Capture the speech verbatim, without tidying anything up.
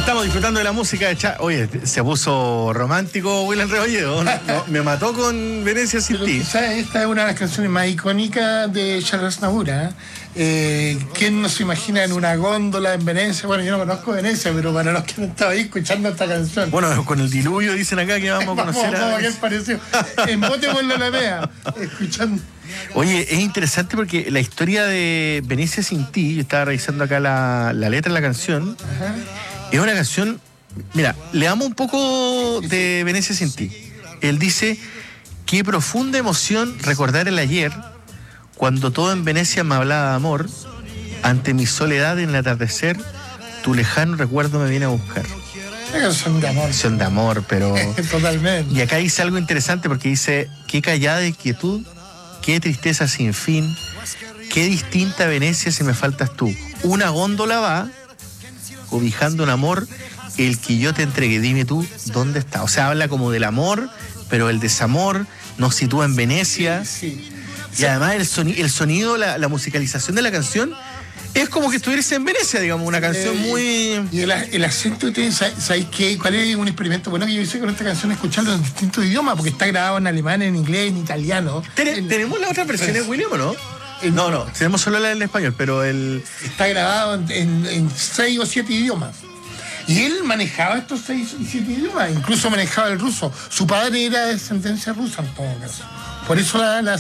Estamos disfrutando de la música de Cha... Oye, se puso romántico William Rebolledo. No, no, me mató con Venecia sin ti. ¿Sabes? Esta es una de las canciones más icónicas de Charles Aznavour. Eh, ¿Quién no se imagina en una góndola en Venecia? Bueno, yo no conozco Venecia, pero para los que han estado ahí escuchando esta canción. Bueno, con el diluvio dicen acá que vamos a conocer vamos, a... ¿Qué pareció? En bote por la Alameda, escuchando. Oye, es interesante porque la historia de Venecia sin ti, yo estaba revisando acá la, la letra de la canción. Ajá. Es una canción, mira, le damos un poco de Venecia sin ti. Él dice, qué profunda emoción recordar el ayer, cuando todo en Venecia me hablaba de amor, ante mi soledad en el atardecer, tu lejano recuerdo me viene a buscar. Una canción de amor. Canción de amor, pero... Totalmente. Y acá dice algo interesante porque dice, qué callada inquietud, qué tristeza sin fin, qué distinta Venecia si me faltas tú. Una góndola va... cobijando un amor, el que yo te entregué, dime tú, ¿dónde está? O sea, habla como del amor, pero el desamor nos sitúa en Venecia. Sí, sí. Y además el, soni- el sonido, la, la musicalización de la canción, es como que estuviese en Venecia, digamos, una canción eh, muy... Y el, el acento, ¿ustedes sabéis qué? ¿Cuál es un experimento bueno que yo hice con esta canción? Escucharlo en distintos idiomas, porque está grabado en alemán, en inglés, en italiano. ¿Ten- en, ¿Tenemos las otras versiones, William, o no? en, No, no, tenemos solo la en español, pero el... Está grabado en, en, en seis o siete idiomas. Y él manejaba estos seis y siete idiomas, incluso manejaba el ruso. Su padre era de descendencia rusa en todo caso. Por eso la, la